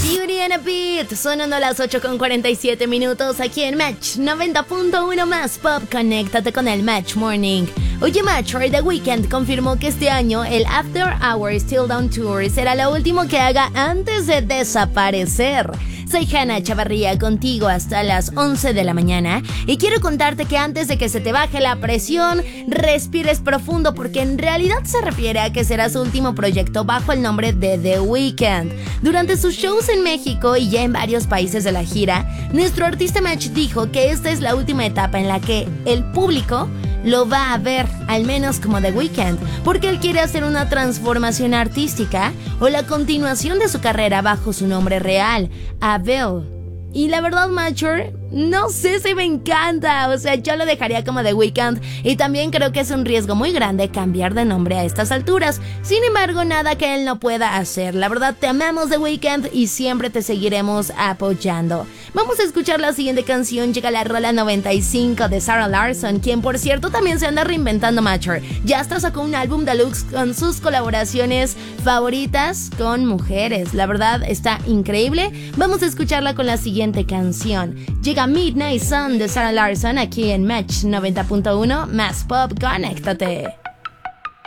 Beauty and a Beat, sonando a las 8:47 aquí en Match 90.1 más Pop. Conéctate con el Match Morning. Oye, Matcher, The Weeknd confirmó que este año el After Hours Till Dawn Tour será lo último que haga antes de desaparecer. Soy Hannah Chavarría, contigo hasta las 11 de la mañana, y quiero contarte que antes de que se te baje la presión, respires profundo, porque en realidad se refiere a que será su último proyecto bajo el nombre de The Weeknd. Durante sus shows en México y ya en varios países de la gira, nuestro artista Match dijo que esta es la última etapa en la que el público lo va a ver, al menos como The Weeknd, porque él quiere hacer una transformación artística o la continuación de su carrera bajo su nombre real, Abel. Y la verdad, Matcher, no sé si me encanta, o sea, yo lo dejaría como The Weeknd, y también creo que es un riesgo muy grande cambiar de nombre a estas alturas. Sin embargo, nada que él no pueda hacer. La verdad, te amamos, The Weeknd, y siempre te seguiremos apoyando. Vamos a escuchar la siguiente canción. Llega la rola 95 de Zara Larsson, quien por cierto también se anda reinventando, Matcher. Ya hasta sacó un álbum deluxe con sus colaboraciones favoritas con mujeres. La verdad, está increíble. Vamos a escucharla con la siguiente canción. Llega Midnight Sun de Zara Larsson aquí en Match 90.1 más Pop. Conéctate.